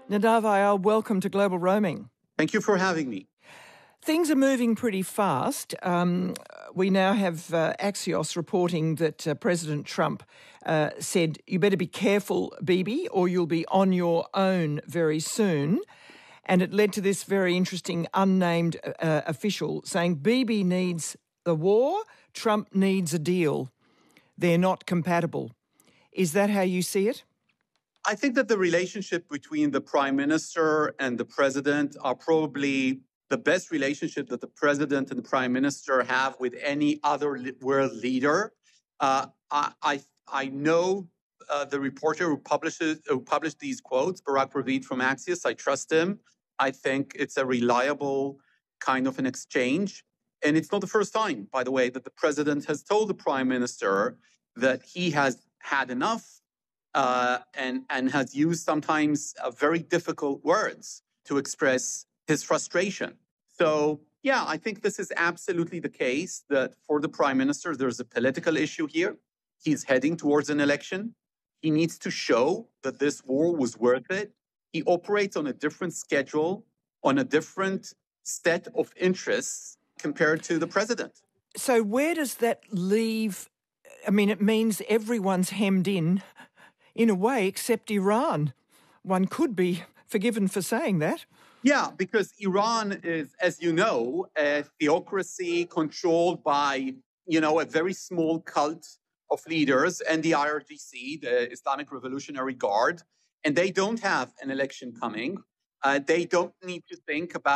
Nadav Ayal, welcome to Global Roaming. Thank you for having me. Things are moving pretty fast. We now have Axios reporting that President Trump said, you better be careful, Bibi, or you'll be on your own very soon. And it led to this very interesting unnamed official saying, Bibi needs the war, Trump needs a deal. They're not compatible. Is that how you see it? I think that the relationship between the prime minister and the president are probably the best relationship that the president and the prime minister have with any other world leader. I know the reporter who published these quotes, Barak Ravid from Axios. I trust him. I think it's a reliable kind of an exchange. And it's not the first time, by the way, that the president has told the prime minister that he has had enough and has used sometimes very difficult words to express his frustration. So, yeah, I think this is absolutely the case that for the prime minister, there's a political issue here. He's heading towards an election. He needs to show that this war was worth it. He operates on a different schedule, on a different set of interests compared to the president. So where does that leave? I mean, it means everyone's hemmed in a way, except Iran. One could be forgiven for saying that. Yeah, because Iran is, as you know, a theocracy controlled by, a very small cult of leaders and the IRGC, the Islamic Revolutionary Guard, and they don't have an election coming. They don't need to think about